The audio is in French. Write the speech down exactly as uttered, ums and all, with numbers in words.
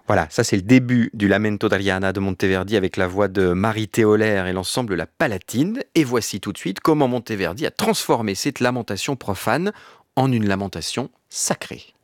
Voilà, ça c'est le début du Lamento d'Ariana de Monteverdi avec la voix de Marie Théolaire et l'ensemble La Palatine. Et voici tout de suite comment Monteverdi a transformé cette lamentation profane en une lamentation sacrée.